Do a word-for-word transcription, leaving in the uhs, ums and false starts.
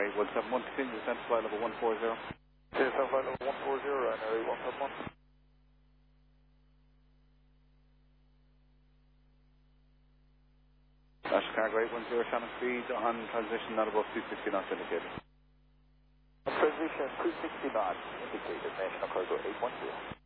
eight one seven one, continue descent to flight level one four zero. Descent flight level one four zero, Ryanair eight one seven one. National Cargo eight one zero, Shannon speed on transition, not above two sixty knots indicated. Transition two sixty knots indicated, National Cargo eight one zero.